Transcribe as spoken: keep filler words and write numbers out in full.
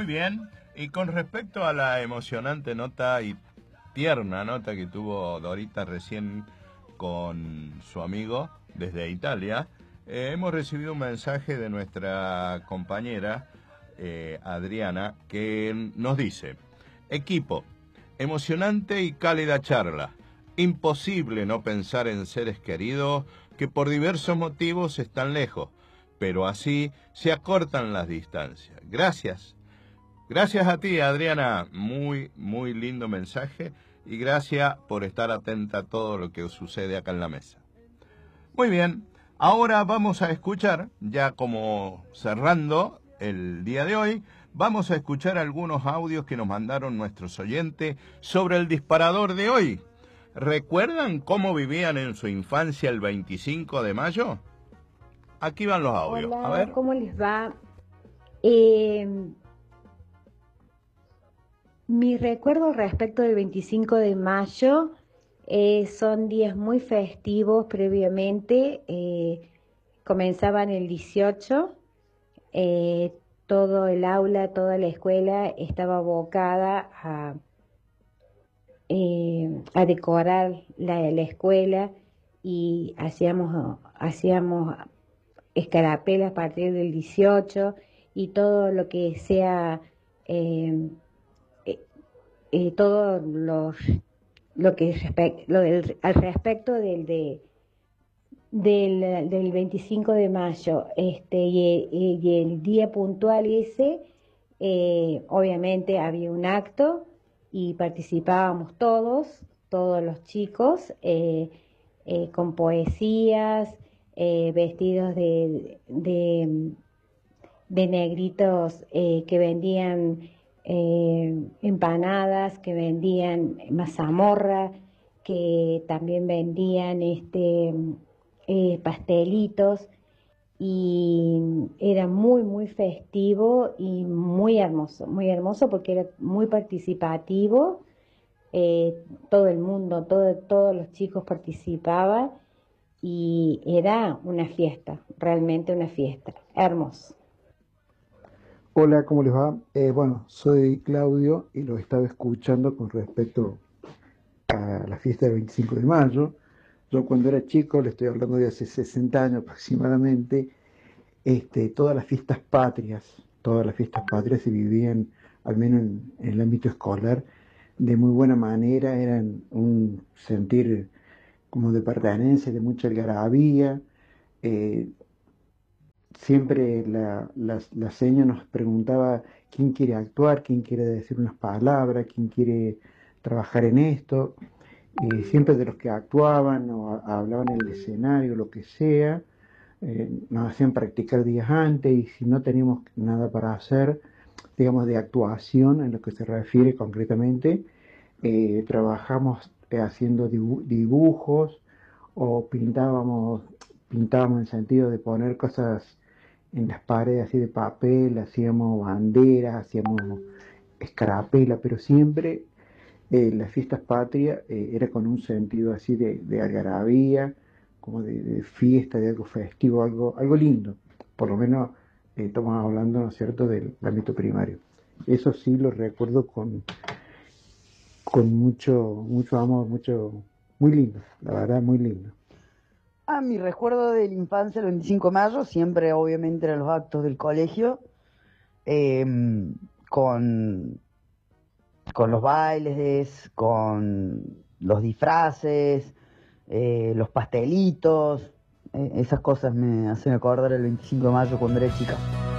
Muy bien. Y con respecto a la emocionante nota y tierna nota que tuvo Dorita recién con su amigo desde Italia, eh, hemos recibido un mensaje de nuestra compañera eh, Adriana, que nos dice: equipo, emocionante y cálida charla. Imposible no pensar en seres queridos que por diversos motivos están lejos, pero así se acortan las distancias. Gracias. Gracias a ti, Adriana. Muy, muy lindo mensaje. Y gracias por estar atenta a todo lo que sucede acá en la mesa. Muy bien. Ahora vamos a escuchar, ya como cerrando el día de hoy, vamos a escuchar algunos audios que nos mandaron nuestros oyentes sobre el disparador de hoy. ¿Recuerdan cómo vivían en su infancia el veinticinco de mayo? Aquí van los audios. Hola, a ver. ¿cómo les va? Eh, mi recuerdo respecto del veinticinco de mayo eh, son días muy festivos previamente. Eh, comenzaban el dieciocho, eh, todo el aula, toda la escuela estaba abocada a, eh, a decorar la, la escuela y hacíamos, hacíamos escarapela a partir del dieciocho y todo lo que sea, eh, eh, eh, todo los, lo que respe lo del, al respecto del, de, del, del veinticinco de mayo, este, y, y, y el día puntual ese, eh, obviamente había un acto y participábamos todos, todos los chicos, eh, eh, con poesías, eh, vestidos de, de, de negritos eh, que vendían eh, empanadas, que vendían mazamorra, que también vendían este eh, pastelitos, y era muy muy festivo y muy hermoso, muy hermoso porque era muy participativo. Eh, todo el mundo, todo, todos los chicos participaban y era una fiesta, realmente una fiesta, hermoso. Hola, ¿cómo les va? Eh, bueno, soy Claudio y lo estaba escuchando con respecto a la fiesta del veinticinco de mayo. Yo cuando era chico, le estoy hablando de hace sesenta años aproximadamente, este, todas las fiestas patrias, todas las fiestas patrias se vivían, al menos en, en el ámbito escolar, de muy buena manera, eran un sentir como de pertenencia, de mucha algarabía. eh, Siempre la, la, la seña nos preguntaba quién quiere actuar, quién quiere decir unas palabras, quién quiere trabajar en esto. Y siempre de los que actuaban o a- hablaban en el escenario, lo que sea, eh, nos hacían practicar días antes y si no teníamos nada para hacer, digamos, de actuación en lo que se refiere concretamente, eh, trabajamos eh, haciendo dibu- dibujos o pintábamos, pintábamos en el sentido de poner cosas en las paredes así de papel, hacíamos banderas, hacíamos escarapela, pero siempre eh, las fiestas patrias eh, era con un sentido así de, de algarabía, como de, de fiesta, de algo festivo, algo, algo lindo. Por lo menos eh, estamos hablando, ¿no es cierto?, del ámbito primario. Eso sí lo recuerdo con, con mucho, mucho amor, mucho, muy lindo, la verdad, muy lindo. Ah, mi recuerdo de la infancia, el veinticinco de mayo, siempre obviamente eran los actos del colegio, eh, con, con los bailes, con los disfraces, eh, los pastelitos, eh, esas cosas me hacen acordar el veinticinco de mayo cuando era chica.